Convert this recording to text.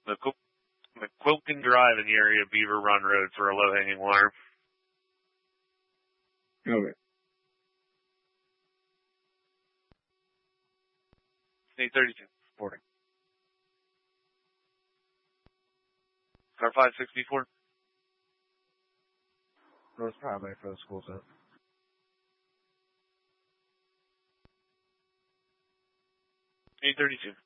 McQuilkin Drive in the area of Beaver Run Road for a low-hanging wire. Okay. 832. Reporting. Car 564. North Highway for the school zone. 832.